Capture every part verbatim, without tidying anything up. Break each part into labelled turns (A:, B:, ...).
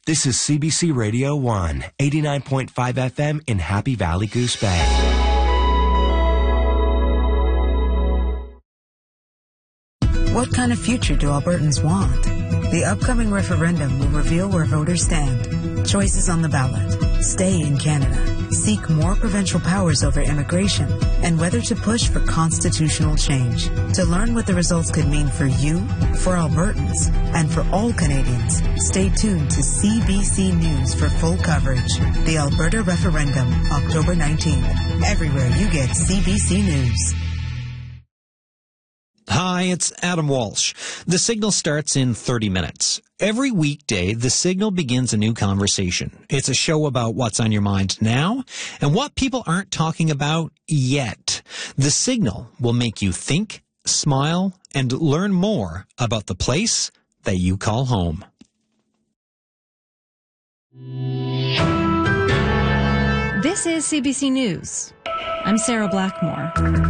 A: This is C B C Radio one, eighty-nine point five F M in Happy Valley, Goose Bay.
B: What kind of future do Albertans want? The upcoming referendum will reveal where voters stand. Choices on the ballot: stay in Canada, seek more provincial powers over immigration, and whether to push for constitutional change. To learn what the results could mean for you, for Albertans, and for all Canadians, stay tuned to C B C News for full coverage. The Alberta Referendum, October nineteenth. Everywhere you get C B C News.
C: Hi, it's Adam Walsh. The Signal starts in thirty minutes. Every weekday, The Signal begins a new conversation. It's a show about what's on your mind now and what people aren't talking about yet. The Signal will make you think, smile, and learn more about the place that you call home.
D: This is C B C News. I'm Sarah Blackmore.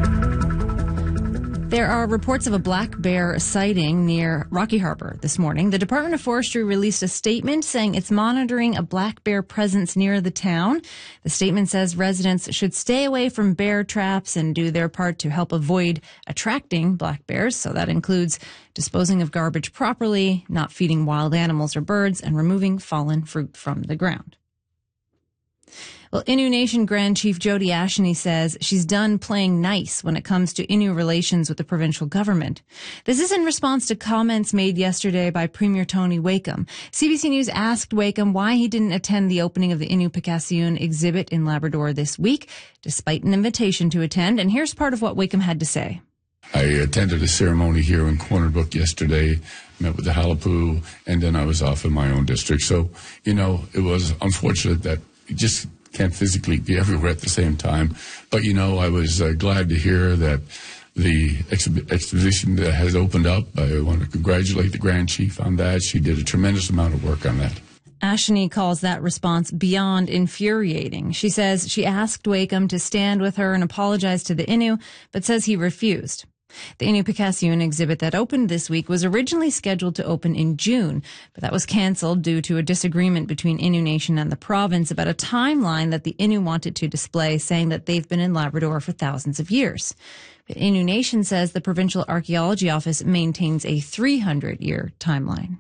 D: There are reports of a black bear sighting near Rocky Harbour this morning. The Department of Forestry released a statement saying it's monitoring a black bear presence near the town. The statement says residents should stay away from bear traps and do their part to help avoid attracting black bears. So that includes disposing of garbage properly, not feeding wild animals or birds, and removing fallen fruit from the ground. Well, Innu Nation Grand Chief Jody Asheny says she's done playing nice when it comes to Innu relations with the provincial government. This is in response to comments made yesterday by Premier Tony Wakeham. C B C News asked Wakeham why he didn't attend the opening of the Innu-Picassoon exhibit in Labrador this week, despite an invitation to attend. And here's part of what Wakeham had to say.
E: I attended a ceremony here in Corner Brook yesterday, met with the Halipoo, and then I was off in my own district. So, you know, it was unfortunate that it just can't physically be everywhere at the same time. But, you know, I was uh, glad to hear that the exhi- exhibition that has opened up. I want to congratulate the Grand Chief on that. She did a tremendous amount of work on that.
D: Asheny calls that response beyond infuriating. She says she asked Wakeham to stand with her and apologize to the Innu, but says he refused. The Innu-Picassoon exhibit that opened this week was originally scheduled to open in June, but that was canceled due to a disagreement between Innu Nation and the province about a timeline that the Innu wanted to display, saying that they've been in Labrador for thousands of years. But Innu Nation says the Provincial Archaeology Office maintains a three hundred year timeline.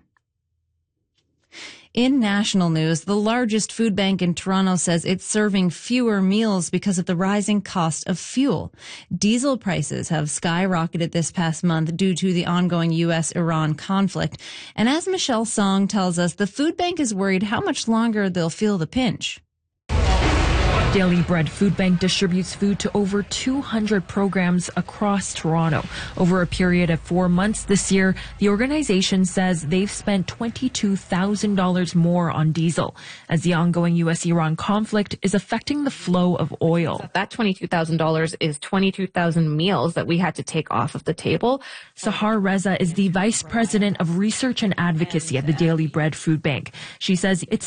D: In national news, the largest food bank in Toronto says it's serving fewer meals because of the rising cost of fuel. Diesel prices have skyrocketed this past month due to the ongoing U S Iran conflict. And as Michelle Song tells us, the food bank is worried how much longer they'll feel the pinch.
F: Daily Bread Food Bank distributes food to over two hundred programs across Toronto. Over a period of four months this year, the organization says they've spent twenty-two thousand dollars more on diesel as the ongoing U S Iran conflict is affecting the flow of oil.
G: That twenty-two thousand dollars is twenty-two thousand meals that we had to take off of the table.
F: Sahar Reza is the Vice President of Research and Advocacy at the Daily Bread Food Bank. She says it's